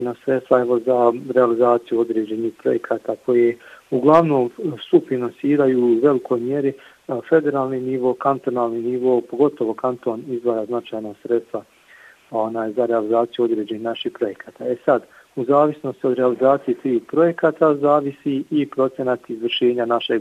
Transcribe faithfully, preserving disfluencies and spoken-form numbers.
na sredstva evo, za realizaciju određenih projekata koje uglavnom sufinansiraju u velikoj mjeri federalni nivo, kantonalni nivo, pogotovo kanton izdvaja značajna sredstva onaj, za realizaciju određenih naših projekata. E sad, u zavisnosti od realizacije tih projekata zavisi i procenat izvršenja našeg